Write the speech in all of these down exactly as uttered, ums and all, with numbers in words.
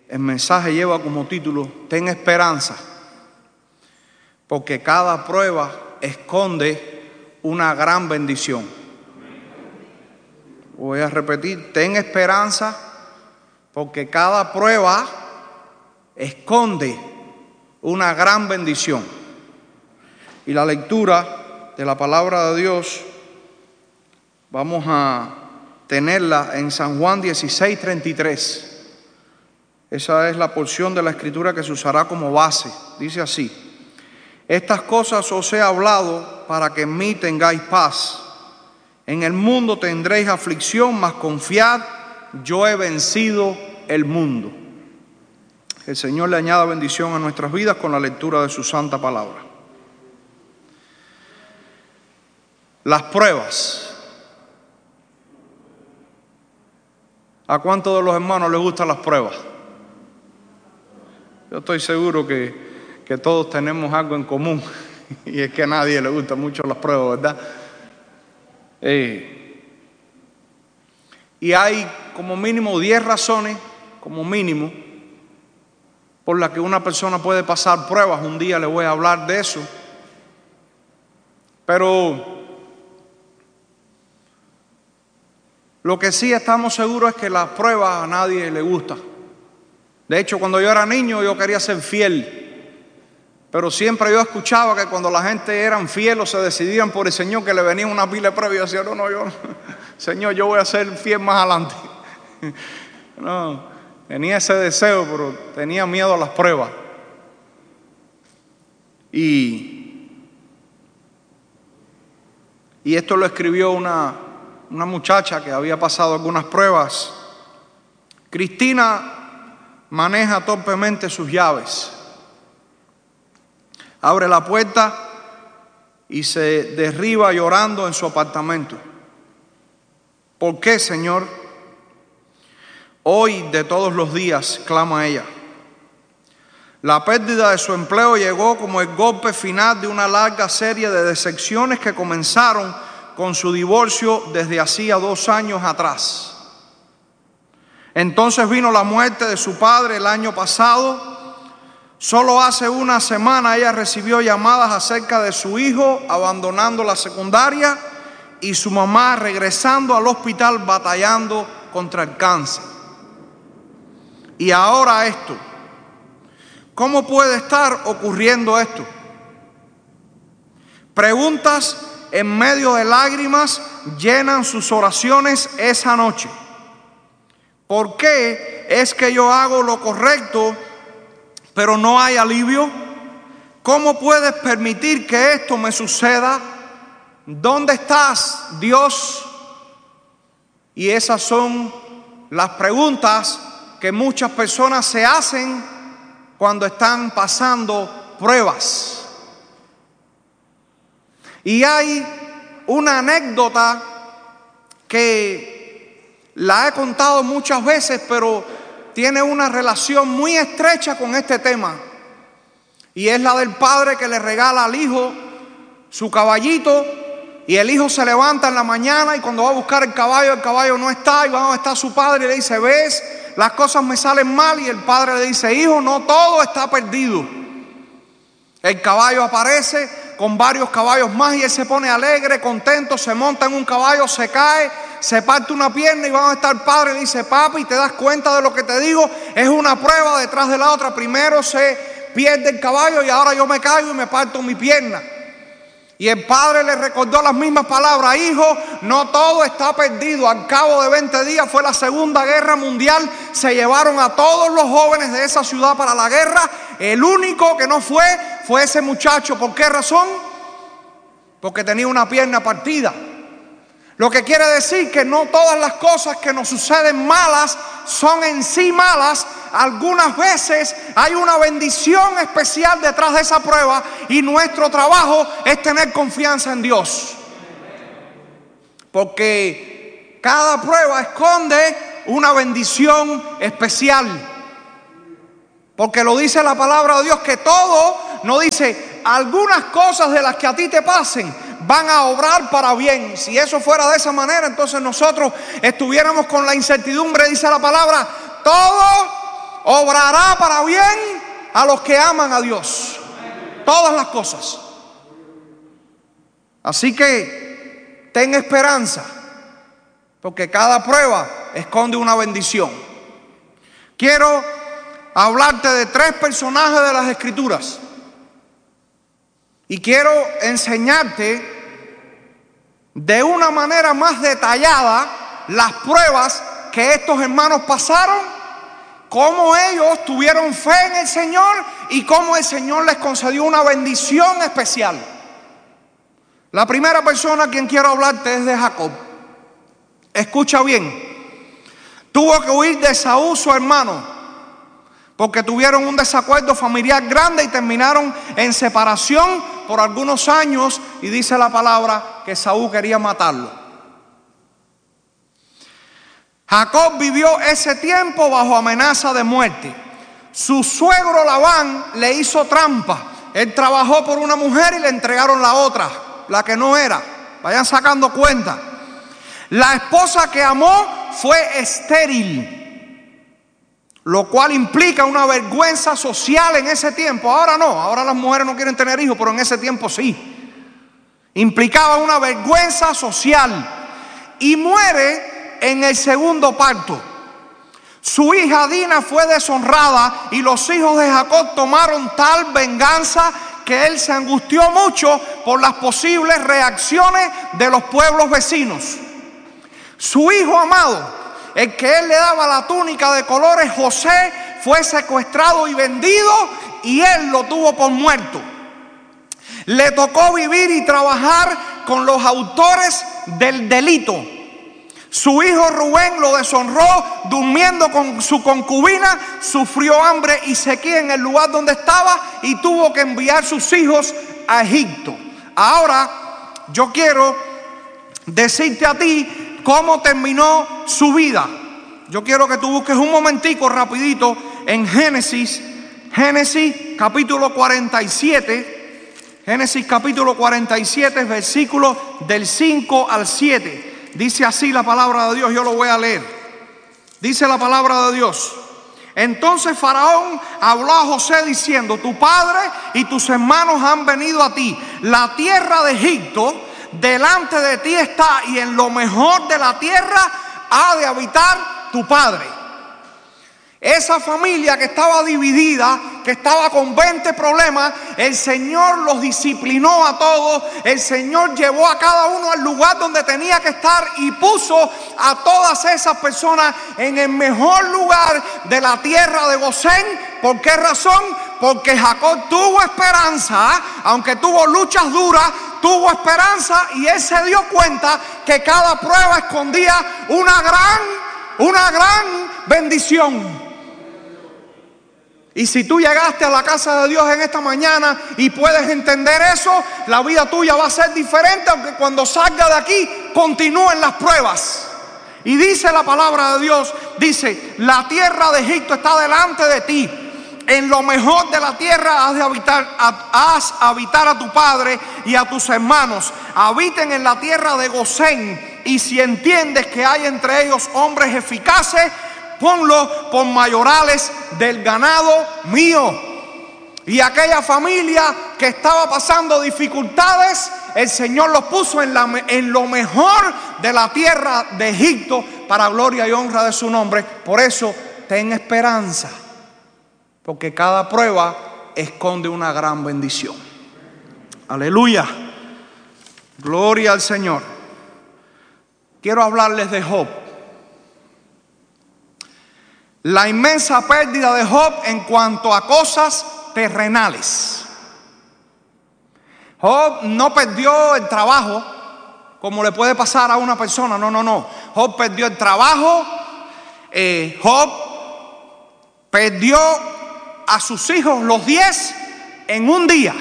el mensaje lleva como título: ten esperanza, porque cada prueba esconde una gran bendición. Voy a repetir: ten esperanza, porque cada prueba esconde una gran bendición. Y la lectura de la palabra de Dios vamos a tenerla en San Juan dieciséis, treinta y tres. Esa es la porción de la escritura que se usará como base. Dice así: estas cosas os he hablado para que en mí tengáis paz. En el mundo tendréis aflicción, mas confiad, yo he vencido el mundo. Que el Señor le añada bendición a nuestras vidas con la lectura de su santa palabra. Las pruebas. ¿A cuántos de los hermanos les gustan las pruebas? Yo estoy seguro que, que todos tenemos algo en común, y es que a nadie le gustan mucho las pruebas, ¿verdad? Eh, y hay como mínimo diez razones, como mínimo, por las que una persona puede pasar pruebas. Un día le voy a hablar de eso. Pero lo que sí estamos seguros es que las pruebas a nadie le gustan. De hecho, cuando yo era niño yo quería ser fiel, pero siempre yo escuchaba que cuando la gente eran fieles o se decidían por el Señor, que le venía una pila de pruebas, yo decía: no, no, yo, Señor, yo voy a ser fiel más adelante. No, tenía ese deseo, pero tenía miedo a las pruebas. Y, y esto lo escribió una, una muchacha que había pasado algunas pruebas. Cristina maneja torpemente sus llaves. Abre la puerta y se derriba llorando en su apartamento. ¿Por qué, Señor? Hoy de todos los días, clama ella. La pérdida de su empleo llegó como el golpe final de una larga serie de decepciones que comenzaron con su divorcio desde hacía dos años atrás. Entonces vino la muerte de su padre el año pasado. Solo hace una semana ella recibió llamadas acerca de su hijo abandonando la secundaria y su mamá regresando al hospital batallando contra el cáncer. Y ahora esto. ¿Cómo puede estar ocurriendo esto? Preguntas en medio de lágrimas llenan sus oraciones esa noche. ¿Por qué es que yo hago lo correcto, pero no hay alivio? ¿Cómo puedes permitir que esto me suceda? ¿Dónde estás, Dios? Y esas son las preguntas que muchas personas se hacen cuando están pasando pruebas. Y hay una anécdota que la he contado muchas veces, pero tiene una relación muy estrecha con este tema. Y es la del padre que le regala al hijo su caballito. Y el hijo se levanta en la mañana y cuando va a buscar el caballo, el caballo no está. Y va donde está su padre y le dice: ¿ves? Las cosas me salen mal. Y el padre le dice: hijo, no todo está perdido. El caballo aparece con varios caballos más y él se pone alegre, contento, se monta en un caballo, se cae, se parte una pierna y va a estar el padre y le dice: papi, ¿te das cuenta de lo que te digo? Es una prueba detrás de la otra. Primero se pierde el caballo y ahora yo me caigo y me parto mi pierna. Y el padre le recordó las mismas palabras: hijo, no todo está perdido. Al cabo de veinte días fue la Segunda Guerra Mundial. Se llevaron a todos los jóvenes de esa ciudad para la guerra. El único que no fue, fue ese muchacho. ¿Por qué razón? Porque tenía una pierna partida. Lo que quiere decir que no todas las cosas que nos suceden malas son en sí malas. Algunas veces hay una bendición especial detrás de esa prueba y nuestro trabajo es tener confianza en Dios. Porque cada prueba esconde una bendición especial. Porque lo dice la palabra de Dios, que todo, no dice algunas cosas de las que a ti te pasen van a obrar para bien. Si eso fuera de esa manera, entonces nosotros estuviéramos con la incertidumbre. Dice la palabra: todo obrará para bien a los que aman a Dios. Todas las cosas. Así que ten esperanza, porque cada prueba esconde una bendición. Quiero hablarte de tres personajes de las Escrituras y quiero enseñarte de una manera más detallada las pruebas que estos hermanos pasaron, cómo ellos tuvieron fe en el Señor y cómo el Señor les concedió una bendición especial. La primera persona a quien quiero hablarte es de Jacob. Escucha bien. Tuvo que huir de Esaú, su hermano, porque tuvieron un desacuerdo familiar grande y terminaron en separación por algunos años, y dice la palabra que Esaú quería matarlo. Jacob vivió ese tiempo bajo amenaza de muerte. Su suegro Labán le hizo trampa. Él trabajó por una mujer y le entregaron la otra, la que no era. Vayan sacando cuenta. La esposa que amó fue estéril, lo cual implica una vergüenza social en ese tiempo. Ahora no, ahora las mujeres no quieren tener hijos, pero en ese tiempo sí. Implicaba una vergüenza social. Y muere en el segundo parto. Su hija Dina fue deshonrada y los hijos de Jacob tomaron tal venganza que él se angustió mucho por las posibles reacciones de los pueblos vecinos. Su hijo amado, el que él le daba la túnica de colores, José, fue secuestrado y vendido y él lo tuvo por muerto. Le tocó vivir y trabajar con los autores del delito. Su hijo Rubén lo deshonró durmiendo con su concubina, sufrió hambre y sequía en el lugar donde estaba y tuvo que enviar sus hijos a Egipto. Ahora yo quiero decirte a ti cómo terminó su vida. Yo quiero que tú busques un momentico rapidito en Génesis, Génesis capítulo cuarenta y siete, Génesis capítulo cuarenta y siete, versículos del cinco al siete. Dice así la palabra de Dios, yo lo voy a leer. Dice la palabra de Dios: entonces Faraón habló a José diciendo: tu padre y tus hermanos han venido a ti. La tierra de Egipto delante de ti está, y en lo mejor de la tierra ha de habitar tu padre. Esa familia que estaba dividida, que estaba con veinte problemas, el Señor los disciplinó a todos. El Señor llevó a cada uno al lugar donde tenía que estar y puso a todas esas personas en el mejor lugar de la tierra de Gosén. ¿Por qué razón? Porque Jacob tuvo esperanza, aunque tuvo luchas duras, tuvo esperanza, y él se dio cuenta que cada prueba escondía una gran, una gran bendición. Y si tú llegaste a la casa de Dios en esta mañana y puedes entender eso, la vida tuya va a ser diferente, aunque cuando salga de aquí continúen las pruebas. Y dice la palabra de Dios, dice: la tierra de Egipto está delante de ti. En lo mejor de la tierra has de habitar, haz habitar a tu padre y a tus hermanos. Habiten en la tierra de Gosén. Y si entiendes que hay entre ellos hombres eficaces, ponlo por mayorales del ganado mío. Y aquella familia que estaba pasando dificultades, el Señor los puso en, la, en lo mejor de la tierra de Egipto, para gloria y honra de su nombre. Por eso ten esperanza, porque cada prueba esconde una gran bendición. Aleluya. Gloria al Señor. Quiero hablarles de Job. La inmensa pérdida de Job en cuanto a cosas terrenales. Job no perdió el trabajo como le puede pasar a una persona. No, no, no. Job perdió el trabajo. Eh, Job perdió a sus hijos, los diez, en un día.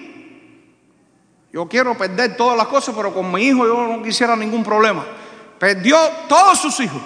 Yo quiero perder todas las cosas, pero con mi hijo yo no quisiera ningún problema. Perdió todos sus hijos.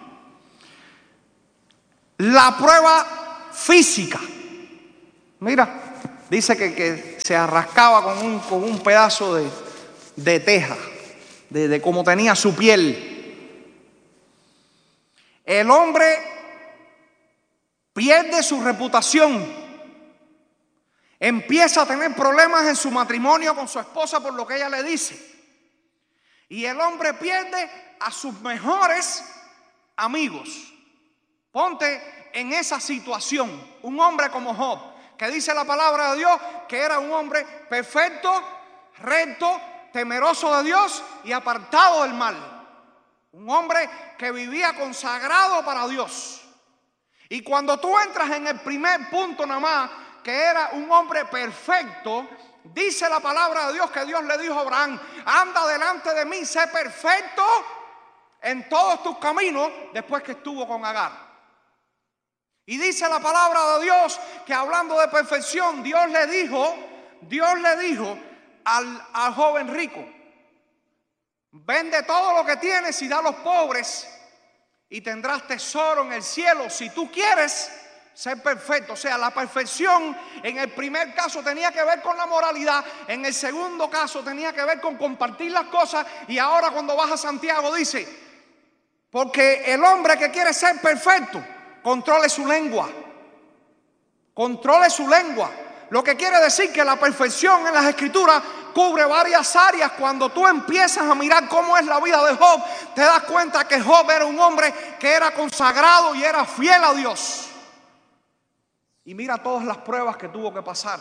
La prueba física. Mira, dice que, que se arrascaba con un, con un pedazo de, de teja, de, de cómo tenía su piel. El hombre pierde su reputación, empieza a tener problemas en su matrimonio con su esposa por lo que ella le dice. Y el hombre pierde a sus mejores amigos. Ponte en esa situación. Un hombre como Job, que dice la palabra de Dios que era un hombre perfecto, recto, temeroso de Dios y apartado del mal. Un hombre que vivía consagrado para Dios. Y cuando tú entras en el primer punto nada más, que era un hombre perfecto, dice la palabra de Dios que Dios le dijo a Abraham: anda delante de mí, sé perfecto en todos tus caminos, después que estuvo con Agar. Y dice la palabra de Dios que hablando de perfección, Dios le dijo, Dios le dijo al, al joven rico: vende todo lo que tienes y da a los pobres y tendrás tesoro en el cielo si tú quieres ser perfecto. O sea, la perfección en el primer caso tenía que ver con la moralidad, en el segundo caso tenía que ver con compartir las cosas, y ahora cuando vas a Santiago dice: porque el hombre que quiere ser perfecto, controle su lengua, controle su lengua. Lo que quiere decir que la perfección en las Escrituras cubre varias áreas. Cuando tú empiezas a mirar cómo es la vida de Job, te das cuenta que Job era un hombre que era consagrado y era fiel a Dios. Y mira todas las pruebas que tuvo que pasar.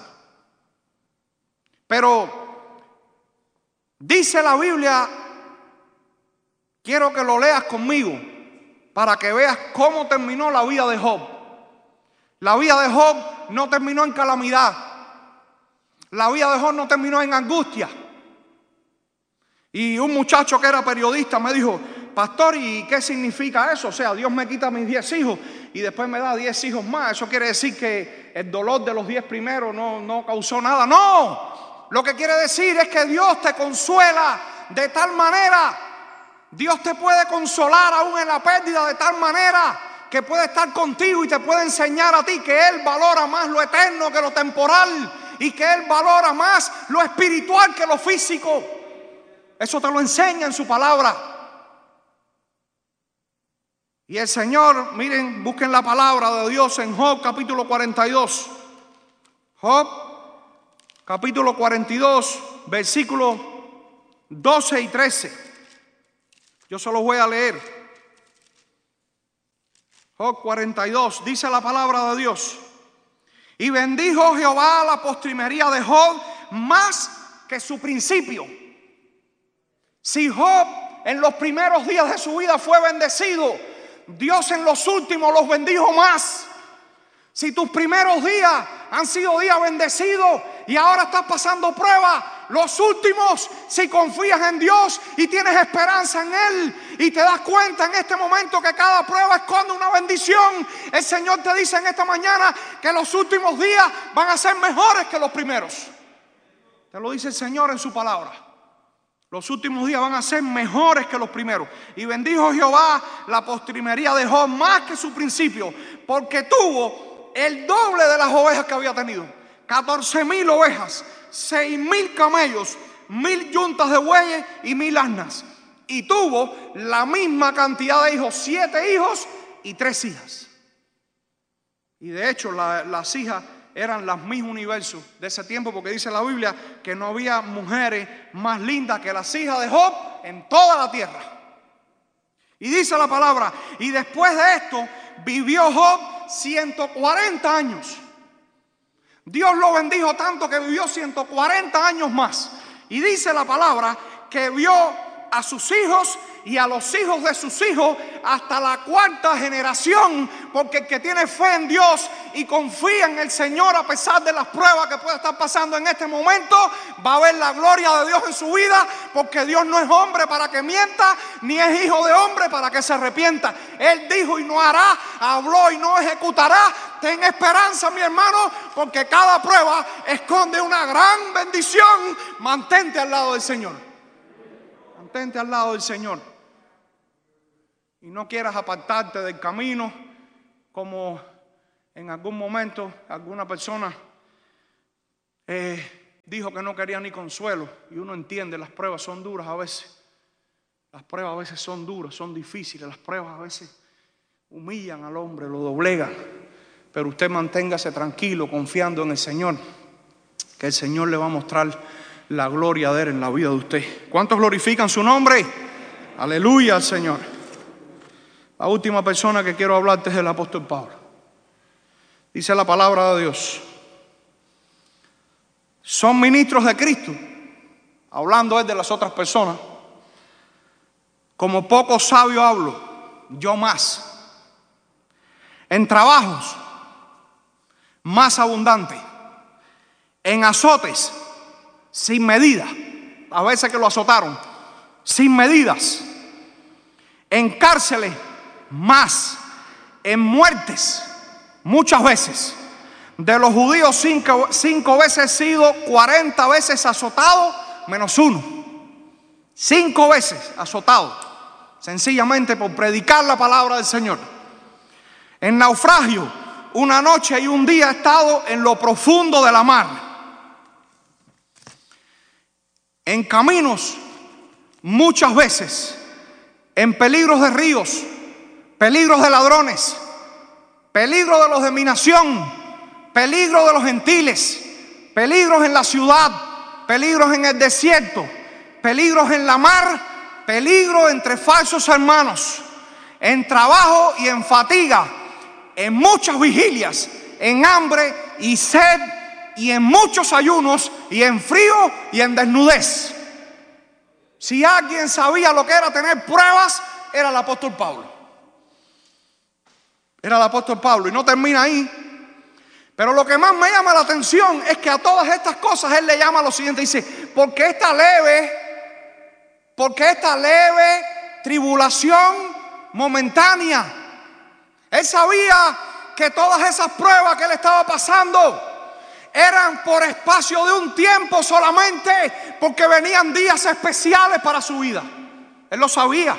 Pero dice la Biblia, quiero que lo leas conmigo para que veas cómo terminó la vida de Job. La vida de Job no terminó en calamidad. La vida de Job no terminó en angustia. Y un muchacho que era periodista me dijo: pastor, ¿y qué significa eso? O sea, Dios me quita mis diez hijos y después me da diez hijos más. ¿Eso quiere decir que el dolor de los diez primeros no, no causó nada? No, lo que quiere decir es que Dios te consuela de tal manera, Dios te puede consolar aún en la pérdida de tal manera que puede estar contigo y te puede enseñar a ti que Él valora más lo eterno que lo temporal, y que Él valora más lo espiritual que lo físico. Eso te lo enseña en su palabra. Y el Señor, miren, busquen la palabra de Dios en Job capítulo cuarenta y dos. Job capítulo cuarenta y dos, versículos doce y trece. Yo se los voy a leer. Job cuarenta y dos, dice la palabra de Dios: y bendijo Jehová la postrimería de Job más que su principio. Si Job en los primeros días de su vida fue bendecido, Dios en los últimos los bendijo más. Si tus primeros días han sido días bendecidos y ahora estás pasando pruebas, los últimos, si confías en Dios y tienes esperanza en Él y te das cuenta en este momento que cada prueba esconde una bendición, el Señor te dice en esta mañana que los últimos días van a ser mejores que los primeros. Te lo dice el Señor en su palabra. Los últimos días van a ser mejores que los primeros. Y bendijo Jehová la postrimería de Job más que su principio, porque tuvo el doble de las ovejas que había tenido. catorce mil ovejas, seis mil camellos, mil yuntas de bueyes y mil asnas. Y tuvo la misma cantidad de hijos, siete hijos y tres hijas. Y de hecho la, las hijas eran las Miss Universo de ese tiempo, porque dice la Biblia que no había mujeres más lindas que las hijas de Job en toda la tierra. Y dice la palabra: y después de esto vivió Job ciento cuarenta años. Dios lo bendijo tanto que vivió ciento cuarenta años más. Y dice la palabra que vio a sus hijos y a los hijos de sus hijos hasta la cuarta generación, porque el que tiene fe en Dios y confía en el Señor a pesar de las pruebas que puede estar pasando en este momento, va a ver la gloria de Dios en su vida, porque Dios no es hombre para que mienta, ni es hijo de hombre para que se arrepienta. Él dijo y no hará, habló y no ejecutará. Ten esperanza, mi hermano, porque cada prueba esconde una gran bendición. Mantente al lado del Señor. Mantente al lado del Señor. Y no quieras apartarte del camino, como en algún momento alguna persona eh, dijo que no quería ni consuelo. Y uno entiende, las pruebas son duras a veces. Las pruebas a veces son duras, son difíciles. Las pruebas a veces humillan al hombre, lo doblegan. pero usted manténgase tranquilo, confiando en el Señor, que el Señor le va a mostrar la gloria de Él en la vida de usted. ¿Cuántos glorifican su nombre? Aleluya al Señor. La última persona que quiero hablarte es el apóstol Pablo. Dice la palabra de Dios: son ministros de Cristo, hablando él de las otras personas. Como poco sabio hablo, yo más. En trabajos, más abundante. En azotes, sin medida. A veces que lo azotaron, sin medidas. En cárceles, más. En muertes, muchas veces. De los judíos, cinco, cinco veces he sido cuarenta veces azotado, menos uno. Cinco veces azotado, sencillamente por predicar la palabra del Señor. En naufragio, una noche y un día he estado en lo profundo de la mar. En caminos, muchas veces. En peligros de ríos, peligros de ladrones, peligro de los de mi nación, peligro de los gentiles, peligros en la ciudad, peligros en el desierto, peligros en la mar, peligro entre falsos hermanos, en trabajo y en fatiga, en muchas vigilias, en hambre y sed, y en muchos ayunos, y en frío y en desnudez. Si alguien sabía lo que era tener pruebas, era el apóstol Pablo. Era el apóstol Pablo, y no termina ahí. Pero lo que más me llama la atención es que a todas estas cosas él le llama lo siguiente, dice: porque esta leve, porque esta leve tribulación momentánea. Él sabía que todas esas pruebas que él estaba pasando eran por espacio de un tiempo solamente, porque venían días especiales para su vida. Él lo sabía.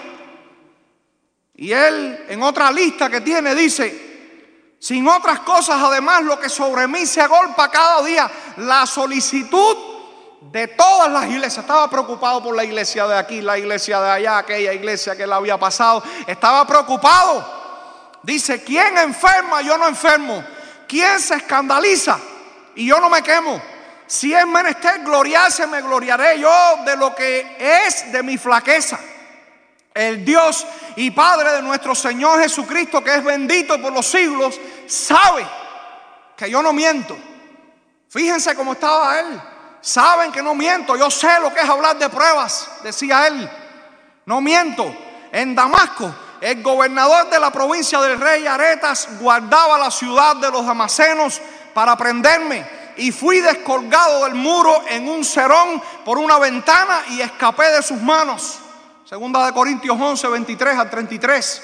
Y él, en otra lista que tiene, dice: sin otras cosas, además, lo que sobre mí se agolpa cada día, la solicitud de todas las iglesias. Estaba preocupado por la iglesia de aquí, la iglesia de allá, aquella iglesia que le había pasado. Estaba preocupado. Dice: ¿quién enferma? Yo no enfermo. ¿Quién se escandaliza? Y yo no me quemo. Si es menester gloriarse, me gloriaré yo de lo que es de mi flaqueza. El Dios y Padre de nuestro Señor Jesucristo, que es bendito por los siglos, sabe que yo no miento. Fíjense cómo estaba él. Saben que no miento. Yo sé lo que es hablar de pruebas, decía él. No miento. En Damasco, el gobernador de la provincia del rey Aretas guardaba la ciudad de los Damascenos para prenderme, y fui descolgado del muro en un cerón por una ventana y escapé de sus manos. Segunda de Corintios once, veintitrés al treinta y tres.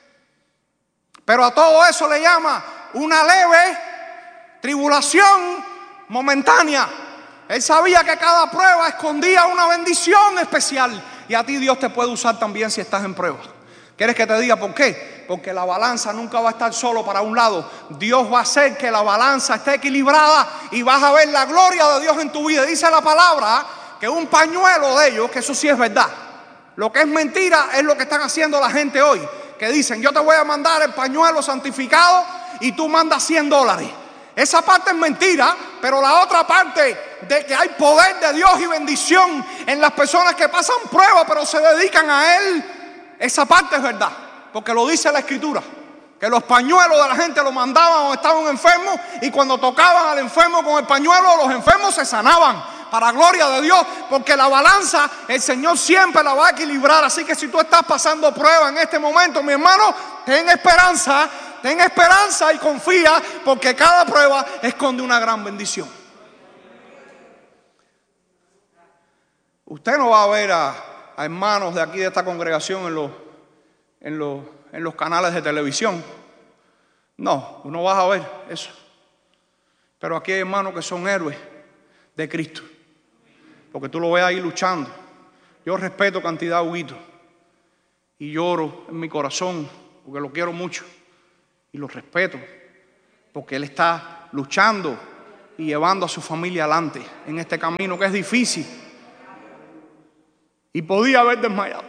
Pero a todo eso le llama una leve tribulación momentánea. Él sabía que cada prueba escondía una bendición especial, y a ti Dios te puede usar también si estás en prueba. ¿Quieres que te diga por qué? Porque la balanza nunca va a estar solo para un lado. Dios va a hacer que la balanza esté equilibrada y vas a ver la gloria de Dios en tu vida. Dice la palabra que un pañuelo de ellos, que eso sí es verdad. Lo que es mentira es lo que están haciendo la gente hoy, que dicen: yo te voy a mandar el pañuelo santificado y tú mandas cien dólares. Esa parte es mentira, pero la otra parte de que hay poder de Dios y bendición en las personas que pasan pruebas pero se dedican a Él, esa parte es verdad, porque lo dice la Escritura, que los pañuelos de la gente los mandaban o estaban enfermos, y cuando tocaban al enfermo con el pañuelo, los enfermos se sanaban, para gloria de Dios, porque la balanza el Señor siempre la va a equilibrar. Así que si tú estás pasando prueba en este momento, mi hermano, ten esperanza, ten esperanza y confía, porque cada prueba esconde una gran bendición. Usted no va a ver a a hermanos de aquí de esta congregación en los, en los, en los canales de televisión. No, no vas a ver eso. Pero aquí hay hermanos que son héroes de Cristo, porque tú lo ves ahí luchando. Yo respeto cantidad de Huguito y lloro en mi corazón porque lo quiero mucho y lo respeto, porque él está luchando y llevando a su familia adelante en este camino que es difícil. Y podía haber desmayado,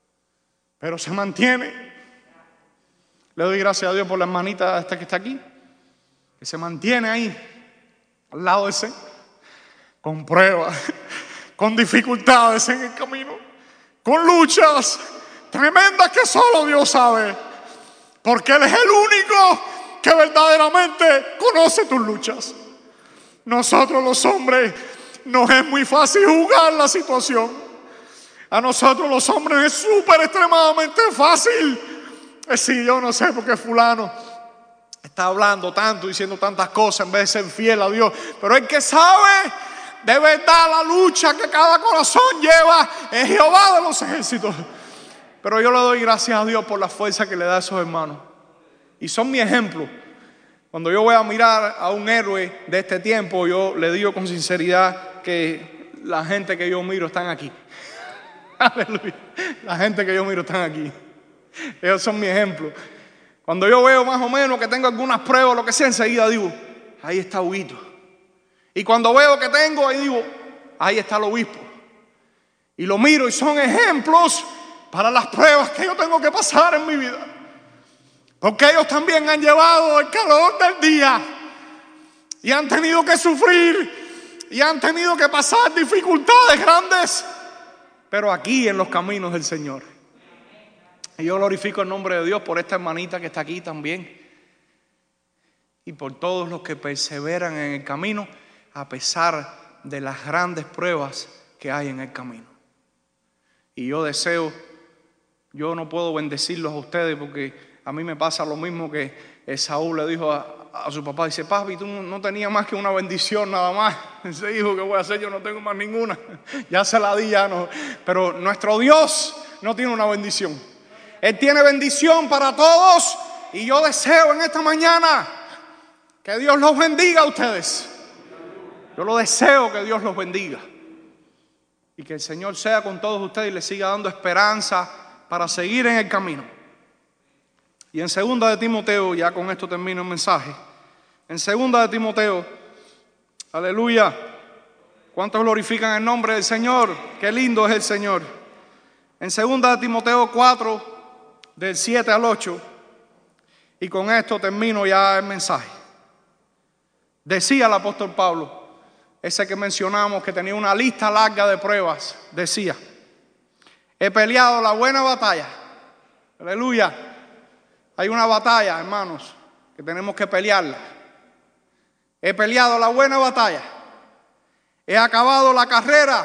pero se mantiene. Le doy gracias a Dios por la hermanita esta que está aquí. que se mantiene ahí al lado de Señor, con pruebas, con dificultades en el camino, con luchas tremendas que solo Dios sabe, porque Él es el único que verdaderamente conoce tus luchas. Nosotros los hombres nos es muy fácil juzgar la situación. A nosotros los hombres es súper extremadamente fácil decir, yo no sé por qué fulano está hablando tanto, diciendo tantas cosas en vez de ser fiel a Dios. Pero el que sabe de verdad la lucha que cada corazón lleva es Jehová de los ejércitos. Pero yo le doy gracias a Dios por la fuerza que le da a esos hermanos. Y son mi ejemplo. Cuando yo voy a mirar a un héroe de este tiempo, yo le digo con sinceridad que la gente que yo miro están aquí. Aleluya. La gente que yo miro están aquí. Ellos son mi ejemplo. Cuando yo veo más o menos que tengo algunas pruebas, lo que sea, enseguida digo, ahí está Huguito. Y cuando veo que tengo, ahí digo, ahí está el obispo. Y lo miro y son ejemplos para las pruebas que yo tengo que pasar en mi vida. Porque ellos también han llevado el calor del día y han tenido que sufrir y han tenido que pasar dificultades grandes, pero aquí en los caminos del Señor. Y yo glorifico el nombre de Dios por esta hermanita que está aquí también y por todos los que perseveran en el camino a pesar de las grandes pruebas que hay en el camino. Y yo deseo, yo no puedo bendecirlos a ustedes porque a mí me pasa lo mismo que Esaú le dijo a, a su papá. Dice, papi, tú no tenías más que una bendición nada más. Ese hijo que voy a hacer, yo no tengo más ninguna. Ya se la di, ya no. Pero nuestro Dios no tiene una bendición. Él tiene bendición para todos. Y yo deseo en esta mañana que Dios los bendiga a ustedes. Yo lo deseo que Dios los bendiga. Y que el Señor sea con todos ustedes y les siga dando esperanza para seguir en el camino. Y en segunda de Timoteo, ya con esto termino el mensaje. En segunda de Timoteo, aleluya. ¿Cuántos glorifican el nombre del Señor? Qué lindo es el Señor. En segunda de Timoteo cuatro, del siete al ocho. Y con esto termino ya el mensaje. Decía el apóstol Pablo, ese que mencionamos que tenía una lista larga de pruebas, decía, he peleado la buena batalla. Aleluya. Hay una batalla, hermanos, que tenemos que pelearla. He peleado la buena batalla. He acabado la carrera.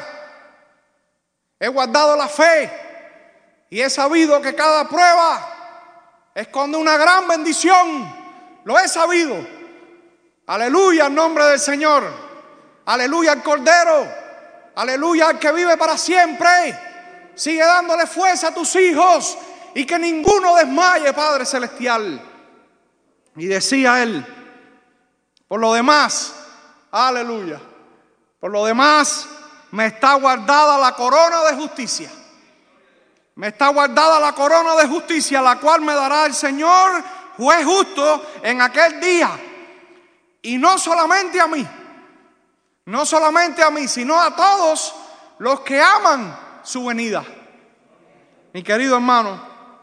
He guardado la fe. Y he sabido que cada prueba esconde una gran bendición. Lo he sabido. Aleluya al nombre del Señor. Aleluya al Cordero. Aleluya al que vive para siempre. Sigue dándole fuerza a tus hijos. Y que ninguno desmaye, Padre Celestial. Y decía él, por lo demás, aleluya, por lo demás me está guardada la corona de justicia. Me está guardada la corona de justicia, la cual me dará el Señor, juez justo, en aquel día. Y no solamente a mí, no solamente a mí, sino a todos los que aman su venida. Mi querido hermano,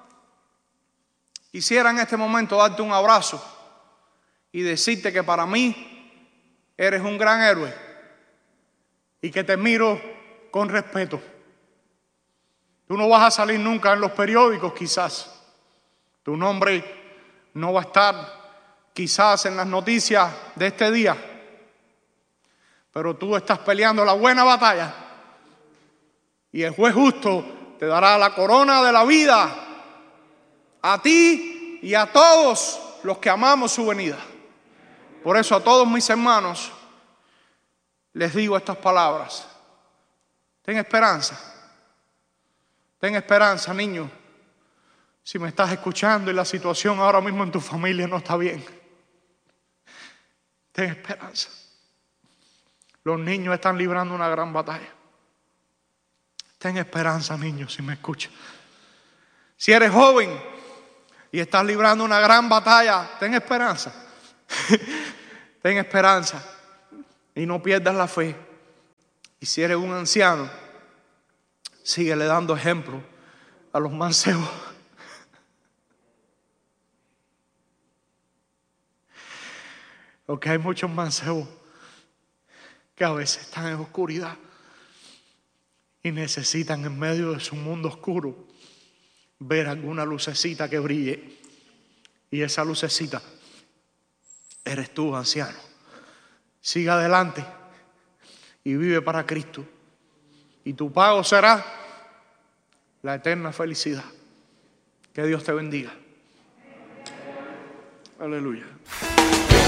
quisiera en este momento darte un abrazo y decirte que para mí eres un gran héroe y que te miro con respeto. Tú no vas a salir nunca en los periódicos quizás. Tu nombre no va a estar quizás en las noticias de este día. Pero tú estás peleando la buena batalla y el juez justo te dará la corona de la vida a ti y a todos los que amamos su venida. Por eso a todos mis hermanos les digo estas palabras. Ten esperanza. Ten esperanza, niño. Si me estás escuchando y la situación ahora mismo en tu familia no está bien. Ten esperanza. Los niños están librando una gran batalla. Ten esperanza, niño, si me escuchas. Si eres joven y estás librando una gran batalla, ten esperanza. Ten esperanza y no pierdas la fe. Y si eres un anciano, síguele dando ejemplo a los mancebos. Porque hay muchos mancebos que a veces están en oscuridad y necesitan en medio de su mundo oscuro ver alguna lucecita que brille. Y esa lucecita eres tú, anciano. Siga adelante y vive para Cristo. Y tu pago será la eterna felicidad. Que Dios te bendiga. Aleluya.